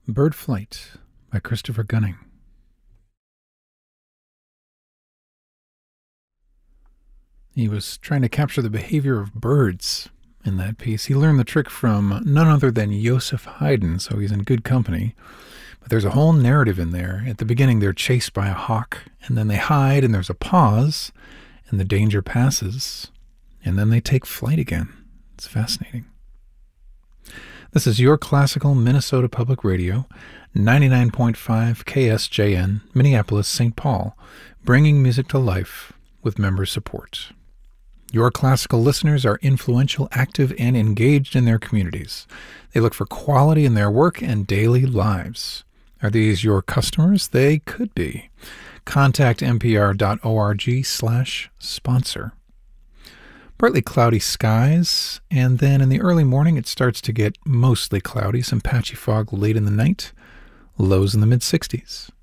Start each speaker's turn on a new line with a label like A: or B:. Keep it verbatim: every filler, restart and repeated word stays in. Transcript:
A: Bird Flight by Christopher Gunning. He was trying to capture the behavior of birds in that piece. He learned the trick from none other than Joseph Haydn, so he's in good company. But there's a whole narrative in there. At the beginning, they're chased by a hawk, and then they hide, and there's a pause, and the danger passes, and then they take flight again. It's fascinating. This is your classical Minnesota Public Radio, ninety-nine point five K S J N, Minneapolis, Saint Paul, bringing music to life with member support. Your classical listeners are influential, active, and engaged in their communities. They look for quality in their work and daily lives. Are these your customers? They could be. Contact npr.org slash sponsor. Partly cloudy skies, and then in the early morning it starts to get mostly cloudy, some patchy fog late in the night, lows in the mid-sixties.